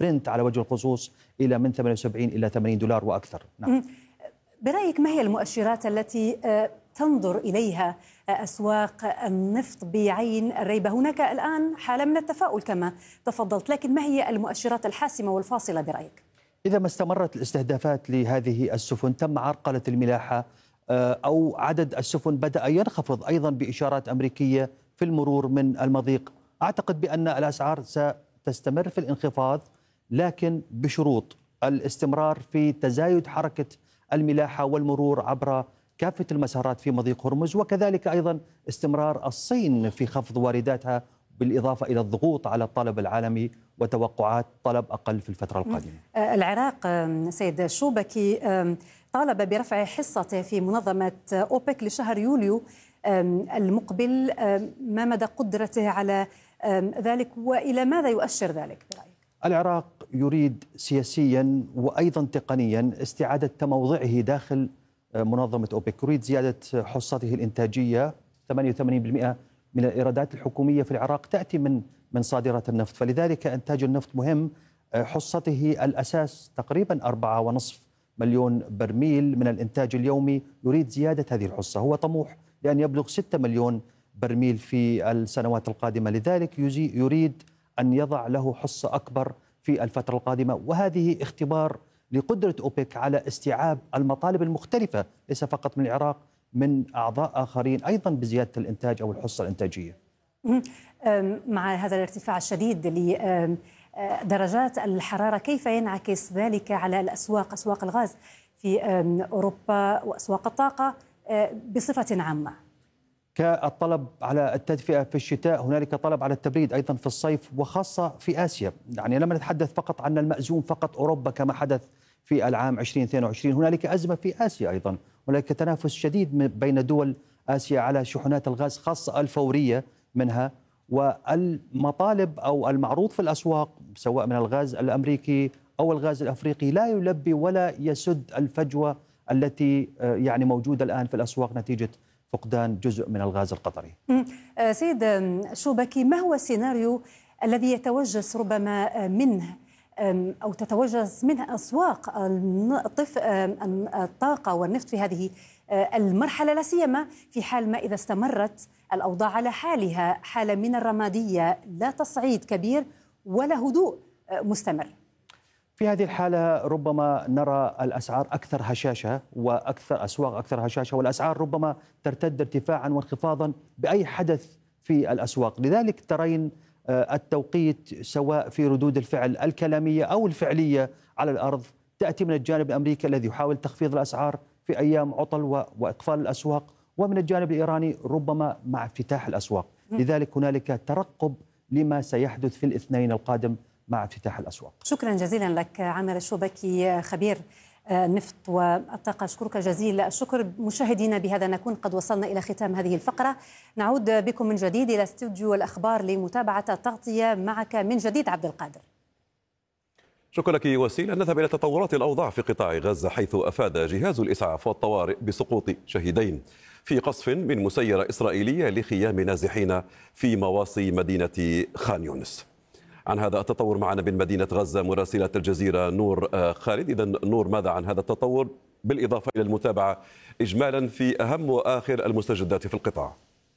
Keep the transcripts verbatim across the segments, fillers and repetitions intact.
برنت على وجه الخصوص إلى من ثمانية وسبعين إلى ثمانين دولار وأكثر. نعم. برأيك ما هي المؤشرات التي تنظر إليها أسواق النفط بعين الريبة؟ هناك الآن حالة من التفاؤل كما تفضلت، لكن ما هي المؤشرات الحاسمة والفاصلة برأيك؟ إذا ما استمرت الاستهدافات لهذه السفن، تم عرقلة الملاحة أو عدد السفن بدأ ينخفض أيضا بإشارات أمريكية في المرور من المضيق، أعتقد بأن الأسعار ستستمر في الانخفاض، لكن بشروط الاستمرار في تزايد حركة الملاحة والمرور عبر كافة المسارات في مضيق هرمز، وكذلك أيضا استمرار الصين في خفض وارداتها، بالإضافة إلى الضغوط على الطلب العالمي وتوقعات طلب أقل في الفترة القادمة. العراق سيد شوبكي طالب برفع حصته في منظمة أوبك لشهر يوليو المقبل، ما مدى قدرته على ذلك وإلى ماذا يؤشر ذلك برأيك؟ العراق يريد سياسيا وأيضا تقنيا استعادة تموضعه داخل منظمة أوبك، يريد زيادة حصته الإنتاجية. ثمانية وثمانين بالمئة من الإيرادات الحكومية في العراق تأتي من من صادرات النفط، فلذلك إنتاج النفط مهم. حصته الأساس تقريبا أربعة ونصف مليون برميل من الإنتاج اليومي، يريد زيادة هذه الحصة. هو طموح لأن يبلغ ستة مليون برميل في السنوات القادمة، لذلك يريد أن يضع له حصة أكبر في الفترة القادمة، وهذه اختبار لقدرة أوبك على استيعاب المطالب المختلفة ليس فقط من العراق، من أعضاء آخرين أيضا بزيادة الإنتاج أو الحصة الإنتاجية. مع هذا الارتفاع الشديد لدرجات الحرارة، كيف ينعكس ذلك على الأسواق، أسواق الغاز في أوروبا وأسواق الطاقة بصفة عامة؟ كالطلب على التدفئة في الشتاء، هنالك طلب على التبريد أيضا في الصيف، وخاصة في آسيا. يعني لما نتحدث فقط عن المأزوم فقط أوروبا كما حدث في العام ألفين واثنين وعشرين، هنالك أزمة في آسيا أيضا، هنالك تنافس شديد بين دول آسيا على شحنات الغاز خاصة الفورية منها، والمطالب أو المعروض في الأسواق سواء من الغاز الأمريكي أو الغاز الأفريقي لا يلبي ولا يسد الفجوة التي يعني موجودة الآن في الأسواق نتيجة فقدان جزء من الغاز القطري. سيد شوبكي، ما هو السيناريو الذي يتوجس ربما منه أو تتوجس منه أسواق الطاقة والنفط في هذه المرحلة، لا سيما في حال ما إذا استمرت الأوضاع على حالها، حالة من الرمادية، لا تصعيد كبير ولا هدوء مستمر؟ في هذه الحالة ربما نرى الأسعار أكثر هشاشة وأكثر أسواق أكثر هشاشة، والأسعار ربما ترتد ارتفاعا وانخفاضا بأي حدث في الأسواق. لذلك ترين التوقيت سواء في ردود الفعل الكلامية أو الفعلية على الأرض تأتي من الجانب الأمريكي الذي يحاول تخفيض الأسعار في أيام عطل وإقفال الأسواق، ومن الجانب الإيراني ربما مع افتتاح الأسواق. لذلك هنالك ترقب لما سيحدث في الاثنين القادم مع افتتاح الأسواق. شكرا جزيلا لك عامر الشوبكي خبير النفط والطاقة، أشكرك جزيل الشكر. مشاهدينا، بهذا نكون قد وصلنا إلى ختام هذه الفقرة، نعود بكم من جديد إلى استوديو الأخبار لمتابعة التغطية. معك من جديد عبد القادر. شكرا لك وسيلة. نذهب إلى تطورات الأوضاع في قطاع غزة، حيث أفاد جهاز الإسعاف والطوارئ بسقوط شهيدين في قصف من مسيرة إسرائيلية لخيام نازحين في مواصي مدينة خان يونس. عن هذا التطور معنا من مدينة غزة مراسلة الجزيرة نور خالد. إذا نور، ماذا عن هذا التطور بالإضافة إلى المتابعة إجمالا في أهم وآخر المستجدات في القطاع؟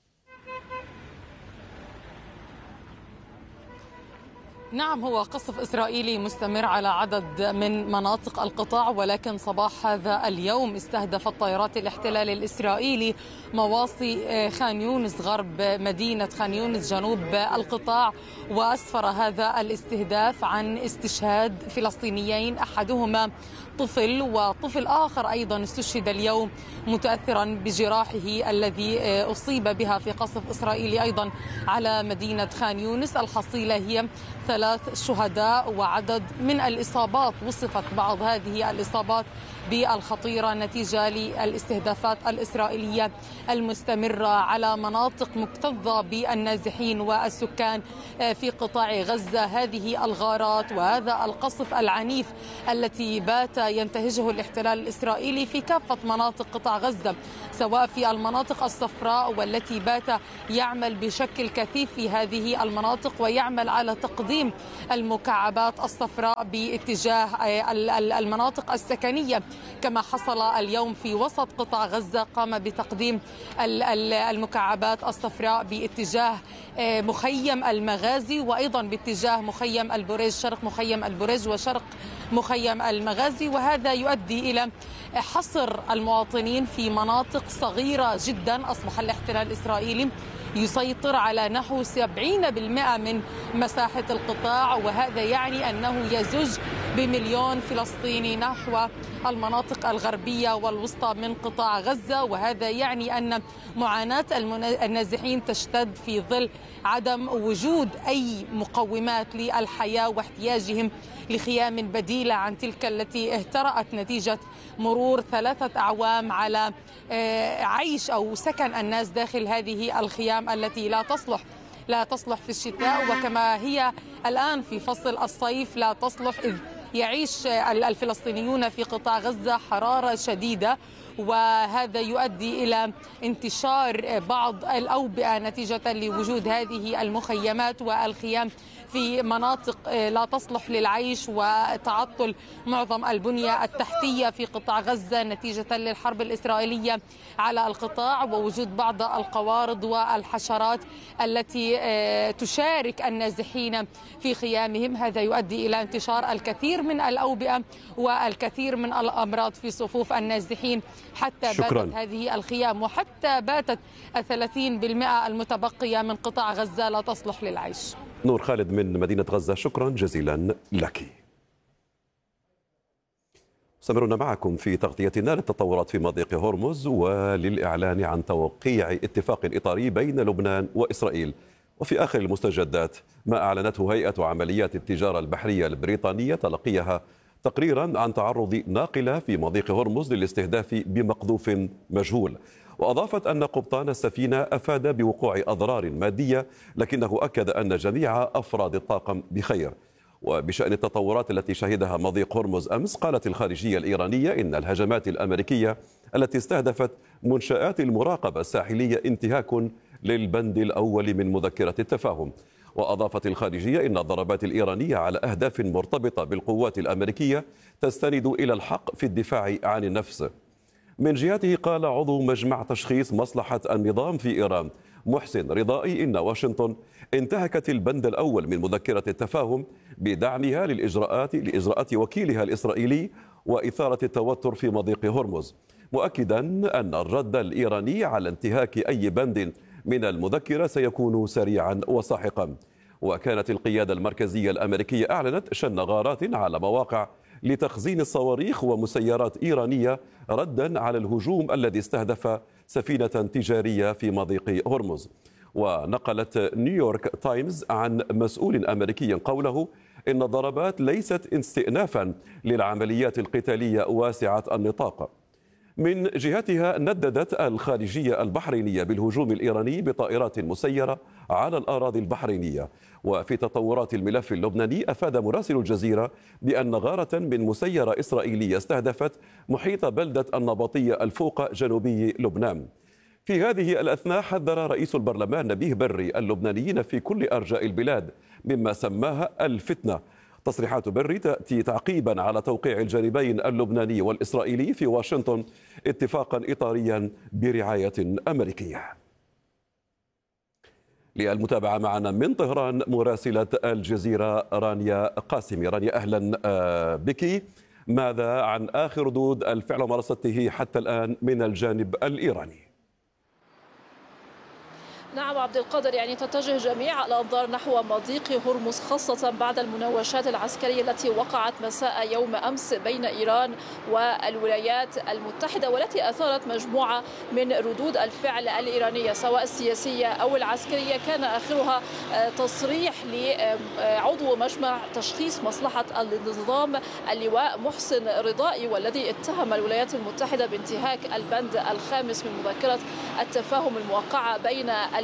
نعم، هو قصف إسرائيلي مستمر على عدد من مناطق القطاع، ولكن صباح هذا اليوم استهدفت طائرات الاحتلال الإسرائيلي مواصي خان يونس غرب مدينة خان يونس جنوب القطاع، وأسفر هذا الاستهداف عن استشهاد فلسطينيين، أحدهما طفل وطفل آخر أيضا استشهد اليوم متأثرا بجراحه الذي أصيب بها في قصف إسرائيلي أيضا على مدينة خان يونس. الحصيلة هي ثلاث شهداء وعدد من الإصابات، وصفت بعض هذه الإصابات بالخطيرة نتيجة للاستهدافات الإسرائيلية المستمرة على مناطق مكتظة بالنازحين والسكان في قطاع غزة. هذه الغارات وهذا القصف العنيف التي بات ينتهجه الاحتلال الإسرائيلي في كافة مناطق قطاع غزة، سواء في المناطق الصفراء والتي بات يعمل بشكل كثيف في هذه المناطق ويعمل على تقديم تقديم المكعبات الصفراء باتجاه المناطق السكنية، كما حصل اليوم في وسط قطاع غزة قام بتقديم المكعبات الصفراء باتجاه مخيم المغازي وأيضا باتجاه مخيم البريج، شرق مخيم البريج وشرق مخيم المغازي، وهذا يؤدي إلى حصر المواطنين في مناطق صغيرة جدا. أصبح الاحتلال الإسرائيلي يسيطر على نحو سبعين بالمئة من مساحة القطاع، وهذا يعني أنه يزج بمليون فلسطيني نحو المناطق الغربية والوسطى من قطاع غزة، وهذا يعني أن معاناة النازحين تشتد في ظل عدم وجود أي مقومات للحياة واحتياجهم لخيام بديلة عن تلك التي اهترأت نتيجة مرور ثلاثة أعوام على عيش أو سكن الناس داخل هذه الخيام التي لا تصلح لا تصلح في الشتاء، وكما هي الآن في فصل الصيف لا تصلح، إذ يعيش الفلسطينيون في قطاع غزة حرارة شديدة، وهذا يؤدي إلى انتشار بعض الأوبئة نتيجة لوجود هذه المخيمات والخيام في مناطق لا تصلح للعيش، وتعطل معظم البنية التحتية في قطاع غزة نتيجة للحرب الإسرائيلية على القطاع، ووجود بعض القوارض والحشرات التي تشارك النازحين في خيامهم. هذا يؤدي إلى انتشار الكثير من الأوبئة والكثير من الأمراض في صفوف النازحين، حتى شكراً. باتت هذه الخيام وحتى باتت الثلاثين بالمئة المتبقية من قطاع غزة لا تصلح للعيش. نور خالد من مدينة غزة، شكرا جزيلا لك. مستمرون معكم في تغطيتنا للتطورات في مضيق هرمز وللإعلان عن توقيع اتفاق إطاري بين لبنان وإسرائيل. وفي آخر المستجدات ما أعلنته هيئة عمليات التجارة البحرية البريطانية تلقيها تقريرا عن تعرض ناقلة في مضيق هرمز للاستهداف بمقذوف مجهول، وأضافت أن قبطان السفينة أفاد بوقوع أضرار مادية، لكنه أكد أن جميع أفراد الطاقم بخير. وبشأن التطورات التي شهدها مضيق هرمز أمس، قالت الخارجية الإيرانية إن الهجمات الأمريكية التي استهدفت منشآت المراقبة الساحلية انتهاك للبند الأول من مذكرة التفاهم. وأضافت الخارجية إن الضربات الإيرانية على أهداف مرتبطة بالقوات الأمريكية تستند إلى الحق في الدفاع عن النفس. من جهته قال عضو مجمع تشخيص مصلحة النظام في إيران محسن رضائي إن واشنطن انتهكت البند الأول من مذكرة التفاهم بدعمها للإجراءات لإجراءات وكيلها الإسرائيلي وإثارة التوتر في مضيق هرمز، مؤكدا أن الرد الإيراني على انتهاك أي بند من المذكرة سيكون سريعا وساحقا. وكانت القيادة المركزية الأمريكية أعلنت شن غارات على مواقع لتخزين الصواريخ ومسيرات إيرانية ردا على الهجوم الذي استهدف سفينة تجارية في مضيق هرمز. ونقلت نيويورك تايمز عن مسؤول أمريكي قوله إن الضربات ليست استئنافا للعمليات القتالية واسعة النطاق. من جهتها نددت الخارجية البحرينية بالهجوم الإيراني بطائرات مسيرة على الأراضي البحرينية. وفي تطورات الملف اللبناني أفاد مراسل الجزيرة بأن غارة من مسيرة إسرائيلية استهدفت محيط بلدة النبطية الفوق جنوبي لبنان. في هذه الأثناء حذر رئيس البرلمان نبيه بري اللبنانيين في كل أرجاء البلاد مما سماها الفتنة. تصريحات بري تأتي تعقيبا على توقيع الجانبين اللبناني والإسرائيلي في واشنطن اتفاقا إطاريا برعاية أمريكية. للمتابعة معنا من طهران مراسلة الجزيرة رانيا قاسمي. رانيا، أهلا بك. ماذا عن آخر ردود الفعل ومارسته حتى الآن من الجانب الإيراني؟ نعم عبد القادر، يعني تتجه جميع الأنظار نحو مضيق هرمز، خاصة بعد المناوشات العسكرية التي وقعت مساء يوم أمس بين إيران والولايات المتحدة، والتي أثارت مجموعة من ردود الفعل الإيرانية سواء السياسية أو العسكرية. كان آخرها تصريح لعضو مجمع تشخيص مصلحة النظام اللواء محسن رضائي، والذي اتهم الولايات المتحدة بانتهاك البند الخامس من مذكرة التفاهم الموقعة بين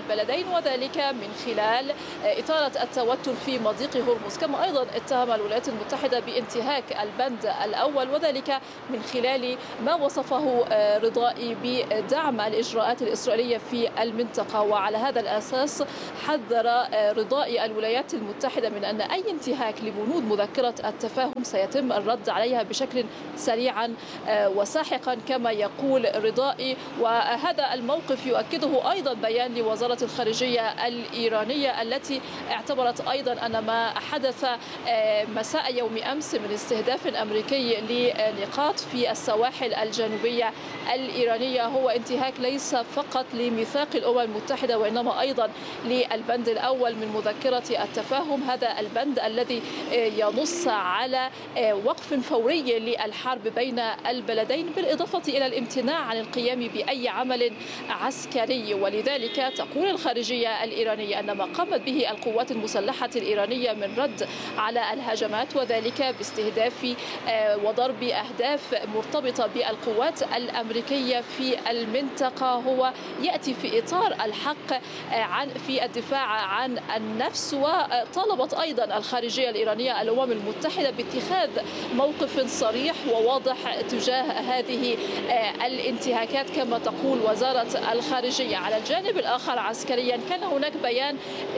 البلدين، وذلك من خلال إثارة التوتر في مضيق هرمز. كما أيضا اتهم الولايات المتحدة بانتهاك البند الأول، وذلك من خلال ما وصفه رضائي بدعم الإجراءات الإسرائيلية في المنطقة. وعلى هذا الأساس حذر رضائي الولايات المتحدة من أن أي انتهاك لبنود مذكرة التفاهم سيتم الرد عليها بشكل سريعا وساحقا كما يقول رضائي. وهذا الموقف يؤكده أيضا بيان لوزارة الخارجية الإيرانية التي اعتبرت أيضا أن ما حدث مساء يوم أمس من استهداف أمريكي لنقاط في السواحل الجنوبية الإيرانية هو انتهاك ليس فقط لميثاق الأمم المتحدة وإنما أيضا للبند الأول من مذكرة التفاهم. هذا البند الذي ينص على وقف فوري للحرب بين البلدين بالإضافة إلى الامتناع عن القيام بأي عمل عسكري. ولذلك تقول الخارجية الإيرانية أن ما قامت به القوات المسلحة الإيرانية من رد على الهجمات وذلك باستهداف وضرب أهداف مرتبطة بالقوات الأمريكية في المنطقة هو يأتي في إطار الحق عن في الدفاع عن النفس. وطالبت أيضا الخارجية الإيرانية الأمم المتحدة باتخاذ موقف صريح وواضح تجاه هذه الانتهاكات كما تقول وزارة الخارجية. على الجانب الآخر عسكريا كان هناك بيان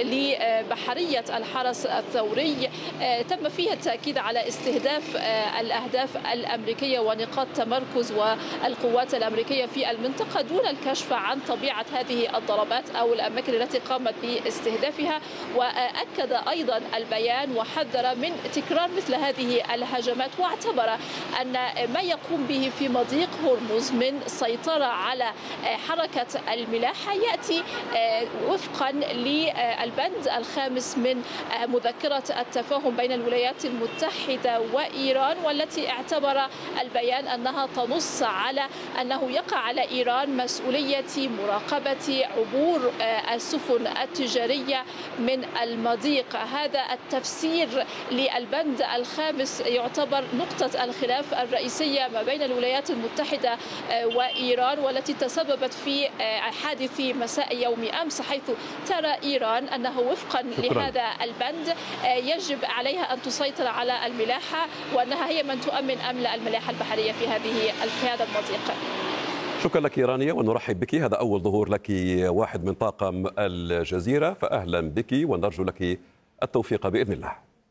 لبحرية الحرس الثوري تم فيه التأكيد على استهداف الأهداف الأمريكية ونقاط تمركز والقوات الأمريكية في المنطقة دون الكشف عن طبيعة هذه الضربات أو الأماكن التي قامت باستهدافها. وأكد أيضا البيان وحذر من تكرار مثل هذه الهجمات واعتبر أن ما يقوم به في مضيق هرمز من سيطرة على حركة الملاحة يأتي وفقا للبند الخامس من مذكرة التفاهم بين الولايات المتحدة وإيران، والتي اعتبر البيان أنها تنص على أنه يقع على إيران مسؤولية مراقبة عبور السفن التجارية من المضيق. هذا التفسير للبند الخامس يعتبر نقطة الخلاف الرئيسية ما بين الولايات المتحدة وإيران والتي تسببت في حادث مساء يوم أمس، حيث ترى إيران أنه وفقا شكرا. لهذا البند يجب عليها أن تسيطر على الملاحة وأنها هي من تؤمن أمن الملاحة البحرية في هذه في هذا المضيق. شكرا لك رانيا ونرحب بك. هذا أول ظهور لك واحد من طاقم الجزيرة، فأهلا بك ونرجو لك التوفيق بإذن الله.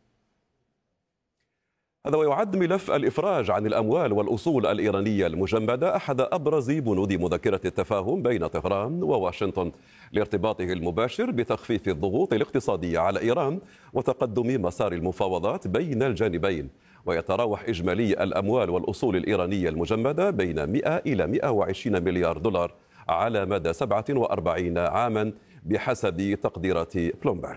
هذا ويعد ملف الإفراج عن الأموال والأصول الإيرانية المجمدة أحد أبرز بنود مذكرة التفاهم بين طهران وواشنطن لارتباطه المباشر بتخفيف الضغوط الاقتصادية على إيران وتقدم مسار المفاوضات بين الجانبين. ويتراوح إجمالي الأموال والأصول الإيرانية المجمدة بين مئة إلى مئة وعشرين مليار دولار على مدى سبعة وأربعين عاما بحسب تقديرات بلومبرغ.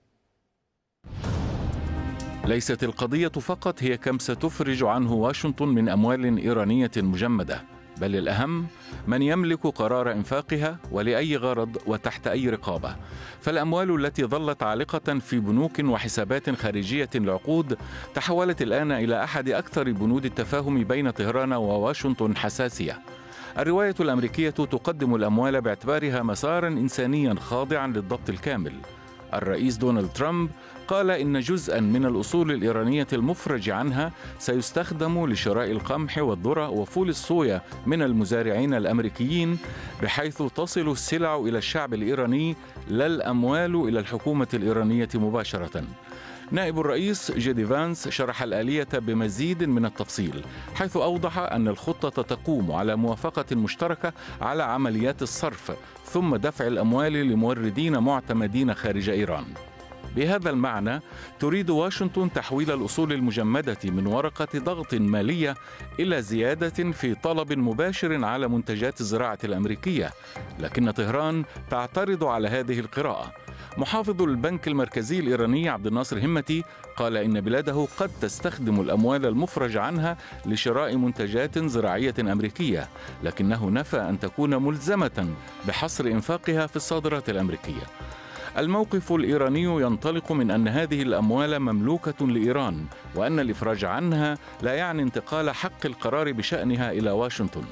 ليست القضية فقط هي كم ستفرج عنه واشنطن من أموال إيرانية مجمدة، بل الأهم من يملك قرار إنفاقها ولأي غرض وتحت أي رقابة. فالأموال التي ظلت عالقة في بنوك وحسابات خارجية لعقود تحولت الآن إلى أحد أكثر بنود التفاهم بين طهران وواشنطن حساسية. الرواية الأمريكية تقدم الأموال باعتبارها مسارا إنسانيا خاضعا للضبط الكامل. الرئيس دونالد ترامب قال إن جزءاً من الأصول الإيرانية المفرج عنها سيستخدم لشراء القمح والذرة وفول الصويا من المزارعين الأمريكيين، بحيث تصل السلع إلى الشعب الإيراني لا الأموال إلى الحكومة الإيرانية مباشرة. نائب الرئيس جيدي فانس شرح الآلية بمزيد من التفصيل، حيث أوضح أن الخطة تقوم على موافقة مشتركة على عمليات الصرف ثم دفع الأموال لموردين معتمدين خارج إيران. بهذا المعنى تريد واشنطن تحويل الأصول المجمدة من ورقة ضغط مالية إلى زيادة في طلب مباشر على منتجات الزراعة الأمريكية، لكن طهران تعترض على هذه القراءة. محافظ البنك المركزي الإيراني عبد الناصر همتي قال إن بلاده قد تستخدم الأموال المفرج عنها لشراء منتجات زراعية أمريكية، لكنه نفى أن تكون ملزمة بحصر إنفاقها في الصادرات الأمريكية. الموقف الإيراني ينطلق من أن هذه الأموال مملوكة لإيران، وأن الإفراج عنها لا يعني انتقال حق القرار بشأنها إلى واشنطن.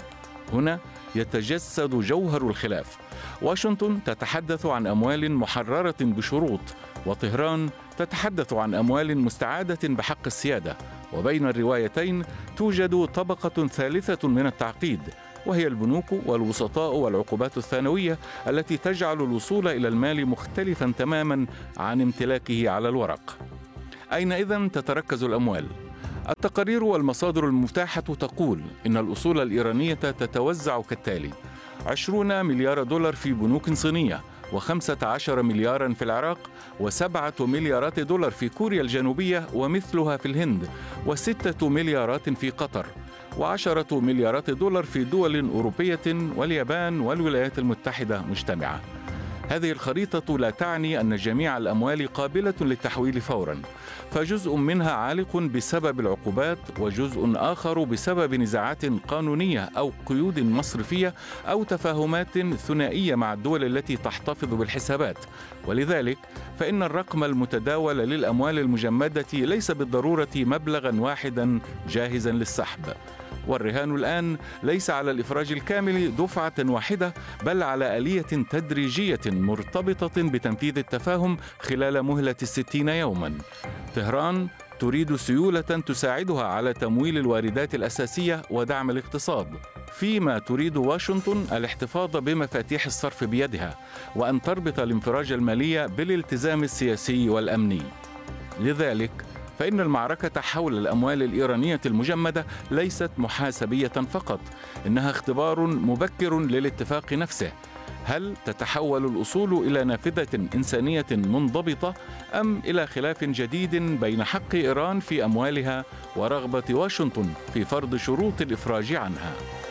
هنا يتجسد جوهر الخلاف. واشنطن تتحدث عن أموال محررة بشروط، وطهران تتحدث عن أموال مستعادة بحق السيادة. وبين الروايتين توجد طبقة ثالثة من التعقيد، وهي البنوك والوسطاء والعقوبات الثانوية التي تجعل الوصول إلى المال مختلفا تماما عن امتلاكه على الورق. أين إذن تتركز الأموال؟ التقارير والمصادر المتاحة تقول إن الأصول الإيرانية تتوزع كالتالي: عشرون مليار دولار في بنوك صينية، وخمسة عشر مليارا في العراق، وسبعة مليارات دولار في كوريا الجنوبية ومثلها في الهند، وستة مليارات في قطر، وعشرة مليارات دولار في دول أوروبية واليابان والولايات المتحدة مجتمعة. هذه الخريطة لا تعني أن جميع الأموال قابلة للتحويل فوراً، فجزء منها عالق بسبب العقوبات، وجزء آخر بسبب نزاعات قانونية أو قيود مصرفية أو تفاهمات ثنائية مع الدول التي تحتفظ بالحسابات. ولذلك فإن الرقم المتداول للأموال المجمدة ليس بالضرورة مبلغاً واحداً جاهزاً للسحب. والرهان الآن ليس على الإفراج الكامل دفعة واحدة، بل على آلية تدريجية مرتبطة بتنفيذ التفاهم خلال مهلة الستين يوما. طهران تريد سيولة تساعدها على تمويل الواردات الأساسية ودعم الاقتصاد، فيما تريد واشنطن الاحتفاظ بمفاتيح الصرف بيدها، وأن تربط الانفراج المالي بالالتزام السياسي والأمني. لذلك فإن المعركة حول الأموال الإيرانية المجمدة ليست محاسبية فقط، إنها اختبار مبكر للاتفاق نفسه. هل تتحول الأصول إلى نافذة إنسانية منضبطة، أم إلى خلاف جديد بين حق إيران في أموالها ورغبة واشنطن في فرض شروط الإفراج عنها؟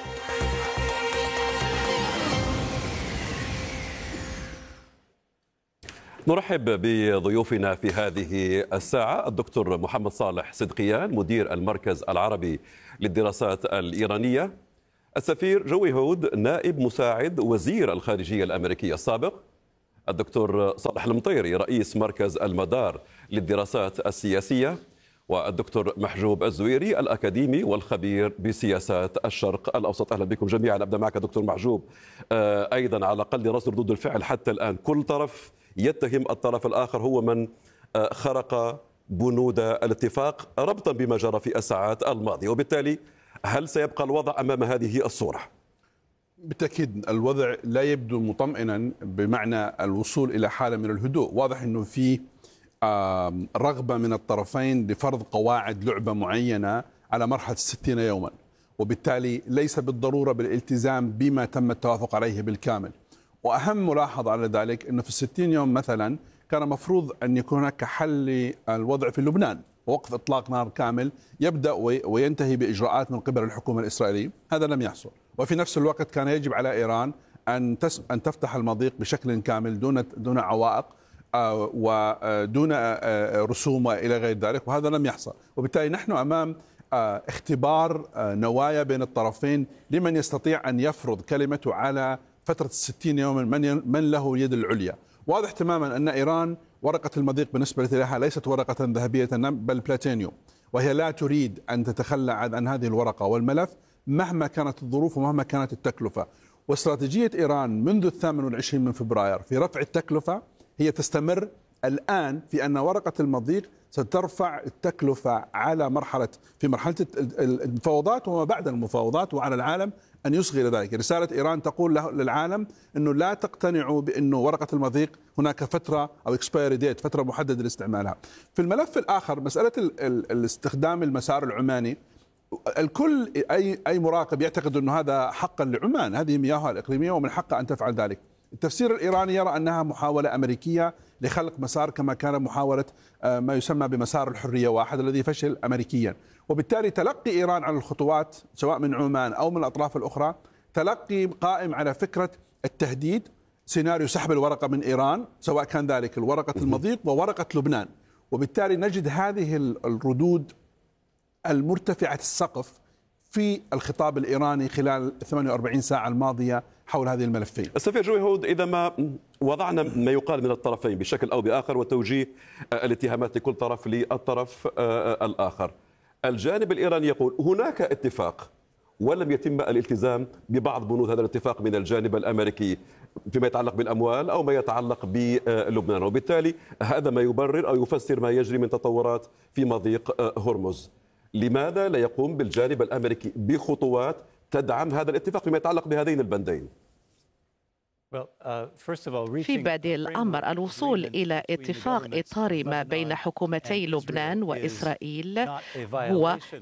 نرحب بضيوفنا في هذه الساعة: الدكتور محمد صالح صدقيان، مدير المركز العربي للدراسات الإيرانية; السفير جوي هود، نائب مساعد وزير الخارجية الأمريكي السابق; الدكتور صالح المطيري، رئيس مركز المدار للدراسات السياسية; والدكتور محجوب الزويري، الأكاديمي والخبير بسياسات الشرق الأوسط. أهلا بكم جميعا. أبدأ معك دكتور محجوب. أيضا على الأقل رصد ردود الفعل حتى الآن، كل طرف يتهم الطرف الآخر هو من خرق بنود الاتفاق ربطا بما جرى في الساعات الماضية، وبالتالي هل سيبقى الوضع أمام هذه الصورة؟ بالتأكيد الوضع لا يبدو مطمئنا بمعنى الوصول إلى حالة من الهدوء. واضح أنه في رغبة من الطرفين لفرض قواعد لعبة معينة على مرحلة الستين يوما، وبالتالي ليس بالضرورة بالالتزام بما تم التوافق عليه بالكامل. وأهم ملاحظة على ذلك أنه في الستين يوم مثلا كان مفروض أن يكون هناك حل للوضع في لبنان، ووقف إطلاق نار كامل يبدأ وينتهي بإجراءات من قبل الحكومة الإسرائيلية. هذا لم يحصل. وفي نفس الوقت كان يجب على إيران أن أن تفتح المضيق بشكل كامل دون دون عوائق ودون رسوم وإلى غير ذلك، وهذا لم يحصل. وبالتالي نحن أمام اختبار نوايا بين الطرفين لمن يستطيع أن يفرض كلمته على فترة الستين يوما، من من له اليد العليا. واضح تماما أن إيران ورقة المضيق بالنسبة لها ليست ورقة ذهبية بل بلاتينيوم، وهي لا تريد أن تتخلى عن هذه الورقة والملف مهما كانت الظروف ومهما كانت التكلفة. واستراتيجية إيران منذ الثامن والعشرين من فبراير في رفع التكلفة هي تستمر الآن في أن ورقة المضيق سترفع التكلفة على مرحلة في مرحلة المفاوضات وما بعد المفاوضات، وعلى العالم أن يصغي لذلك. رسالة إيران تقول له للعالم أنه لا تقتنعوا بأنه ورقة المضيق هناك فترة أو expiry date، فترة محددة لاستعمالها. في الملف الآخر مسألة الاستخدام المسار العماني، الكل أي أي مراقب يعتقد أنه هذا حقا لعمان، هذه مياهها الإقليمية ومن حقها أن تفعل ذلك. التفسير الإيراني يرى أنها محاولة أمريكية لخلق مسار كما كان محاولة ما يسمى بمسار الحرية واحد الذي فشل أمريكيا. وبالتالي تلقي إيران على الخطوات سواء من عمان أو من الأطراف الأخرى تلقي قائم على فكرة التهديد، سيناريو سحب الورقة من إيران سواء كان ذلك الورقة المضيق وورقة لبنان. وبالتالي نجد هذه الردود المرتفعة السقف في الخطاب الإيراني خلال ثمانية وأربعين ساعة الماضية حول هذه الملفين. السفير جوي هود، إذا ما وضعنا ما يقال من الطرفين بشكل أو بآخر وتوجيه الاتهامات لكل طرف للطرف الآخر، الجانب الإيراني يقول هناك اتفاق ولم يتم الالتزام ببعض بنود هذا الاتفاق من الجانب الأمريكي فيما يتعلق بالأموال أو ما يتعلق بلبنان، وبالتالي هذا ما يبرر أو يفسر ما يجري من تطورات في مضيق هرمز. لماذا لا يقوم بالجانب الأمريكي بخطوات تدعم هذا الاتفاق فيما يتعلق بهذين البندين؟ في بادئ الأمر الوصول إلى اتفاق إطاري ما بين حكومتي لبنان وإسرائيل هو